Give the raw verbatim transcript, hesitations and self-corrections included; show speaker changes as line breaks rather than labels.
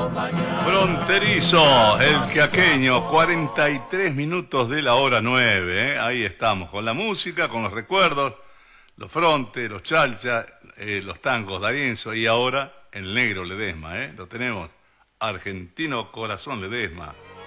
Fronterizo, el quequeño, cuarenta y tres minutos de la hora nueve, ¿eh? Ahí estamos, con la música, con los recuerdos, los frontes, los chalchas, eh, los tangos D'Arienzo y ahora el negro Ledesma, ¿eh? Lo tenemos, Argentino Corazón Ledesma.